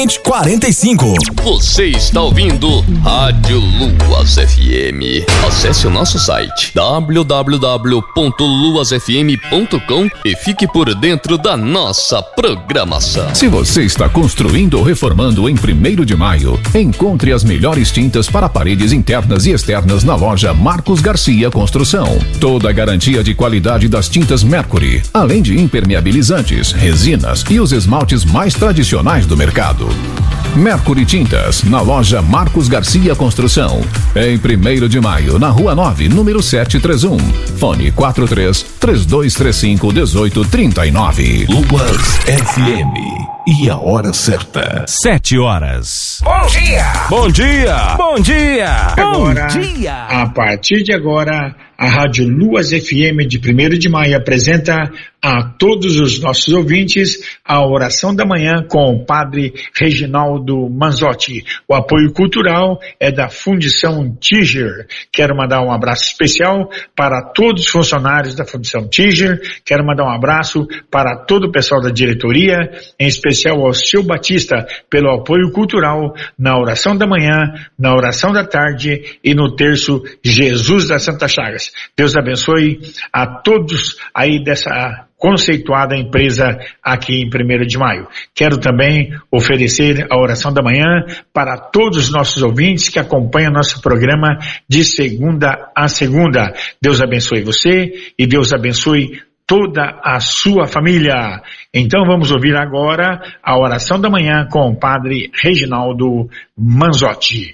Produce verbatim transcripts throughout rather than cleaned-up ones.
quarenta e cinco. Você está ouvindo Rádio Luas F M. Acesse o nosso site w w w ponto luas f m ponto com e fique por dentro da nossa programação. Se você está construindo ou reformando em primeiro de maio, encontre as melhores tintas para paredes internas e externas na loja Marcos Garcia Construção. Toda a garantia de qualidade das tintas Mercury, além de impermeabilizantes, resinas e os esmaltes mais tradicionais do mercado. Mercury Tintas, na loja Marcos Garcia Construção, em primeiro de maio, na Rua nove, número setecentos e trinta e um. Fone quatro três, três dois três cinco, um oito três nove. Luas F M. E a hora certa. Sete horas. Bom dia! Bom dia! Bom dia! Agora, Bom dia! A partir de agora, a Rádio Luas F M de primeiro de maio apresenta a todos os nossos ouvintes a oração da manhã com o Padre Reginaldo Manzotti. O apoio cultural é da Fundição Tiger. Quero mandar um abraço especial para todos os funcionários da Fundição Tiger. Quero mandar um abraço para todo o pessoal da diretoria, em especial ao Seu Batista, pelo apoio cultural na oração da manhã, na oração da tarde e no terço Jesus das Santas Chagas. Deus abençoe a todos aí dessa conceituada empresa aqui em primeiro de maio. Quero também oferecer a oração da manhã para todos os nossos ouvintes que acompanham nosso programa de segunda a segunda. Deus abençoe você e Deus abençoe toda a sua família. Então vamos ouvir agora a oração da manhã com o Padre Reginaldo Manzotti.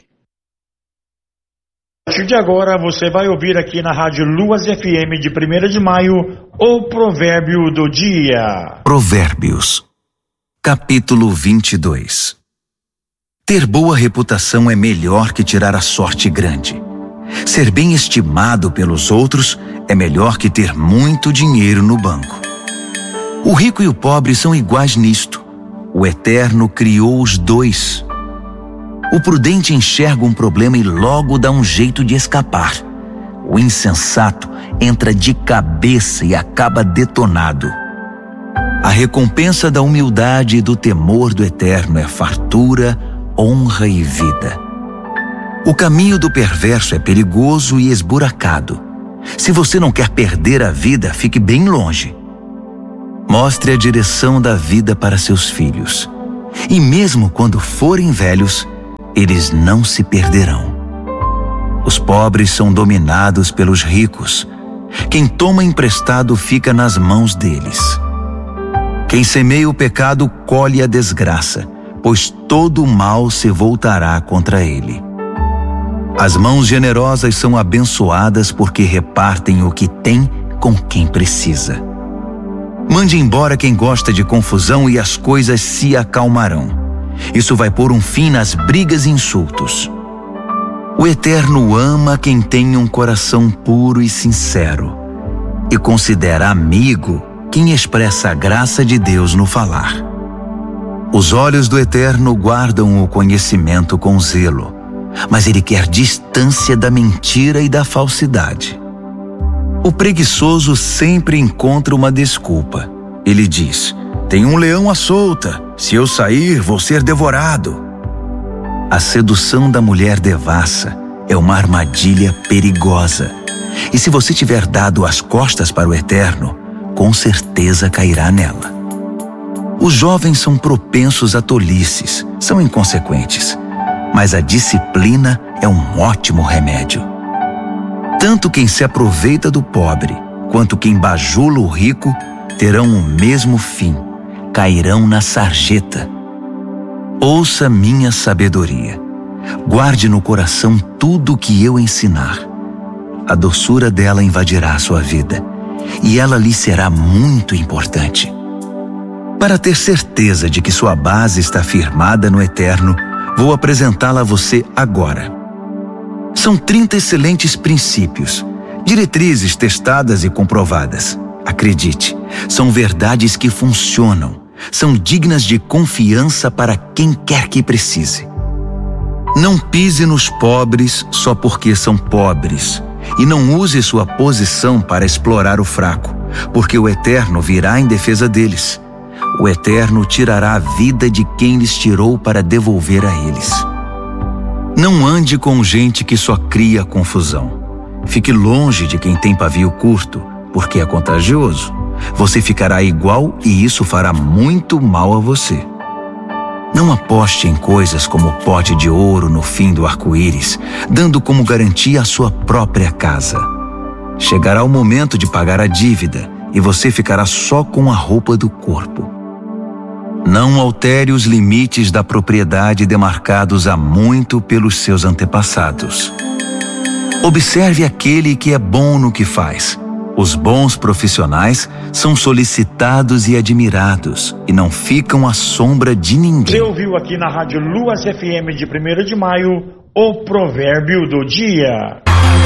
A partir de agora você vai ouvir aqui na Rádio Luas F M de primeiro de maio o provérbio do dia. Provérbios, capítulo vinte e dois. Ter boa reputação é melhor que tirar a sorte grande. Ser bem estimado pelos outros é melhor que ter muito dinheiro no banco. O rico e o pobre são iguais nisto. O Eterno criou os dois. O prudente enxerga um problema e logo dá um jeito de escapar. O insensato entra de cabeça e acaba detonado. A recompensa da humildade e do temor do Eterno é fartura, honra e vida. O caminho do perverso é perigoso e esburacado. Se você não quer perder a vida, fique bem longe. Mostre a direção da vida para seus filhos. E mesmo quando forem velhos, eles não se perderão. Os pobres são dominados pelos ricos. Quem toma emprestado fica nas mãos deles. Quem semeia o pecado colhe a desgraça, pois todo o mal se voltará contra ele. As mãos generosas são abençoadas porque repartem o que tem com quem precisa. Mande embora quem gosta de confusão e as coisas se acalmarão. Isso vai pôr um fim nas brigas e insultos. O Eterno ama quem tem um coração puro e sincero e considera amigo quem expressa a graça de Deus no falar. Os olhos do Eterno guardam o conhecimento com zelo, mas ele quer distância da mentira e da falsidade. O preguiçoso sempre encontra uma desculpa. Ele diz: tem um leão à solta, se eu sair vou ser devorado. A sedução da mulher devassa é uma armadilha perigosa. E se você tiver dado as costas para o Eterno, com certeza cairá nela. Os jovens são propensos a tolices, são inconsequentes, mas a disciplina é um ótimo remédio. Tanto quem se aproveita do pobre, quanto quem bajula o rico, terão o mesmo fim, cairão na sarjeta. Ouça minha sabedoria. Guarde no coração tudo o que eu ensinar. A doçura dela invadirá sua vida, e ela lhe será muito importante. Para ter certeza de que sua base está firmada no Eterno, vou apresentá-la a você agora. São trinta excelentes princípios, diretrizes testadas e comprovadas. Acredite, são verdades que funcionam, são dignas de confiança para quem quer que precise. Não pise nos pobres só porque são pobres, e não use sua posição para explorar o fraco, porque o Eterno virá em defesa deles. o Eterno tirará a vida de quem lhes tirou para devolver a eles. Não ande com gente que só cria confusão. Fique longe de quem tem pavio curto, porque é contagioso. Você ficará igual e isso fará muito mal a você. Não aposte em coisas como o pote de ouro no fim do arco-íris, dando como garantia a sua própria casa. Chegará o momento de pagar a dívida e você ficará só com a roupa do corpo. Não altere os limites da propriedade demarcados há muito pelos seus antepassados. Observe aquele que é bom no que faz. Os bons profissionais são solicitados e admirados e não ficam à sombra de ninguém. Você ouviu aqui na Rádio Luas F M de primeiro de maio o provérbio do dia.